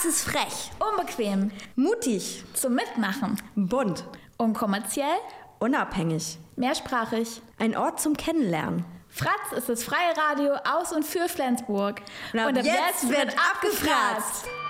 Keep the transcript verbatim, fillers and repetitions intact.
Fratz ist frech, Unbequem. mutig, Zum Mitmachen. bunt, Unkommerziell. unabhängig. Mehrsprachig. Ein Ort zum Kennenlernen. Fratz ist das freie Radio aus und für Flensburg. Und ab jetzt wird abgefratzt.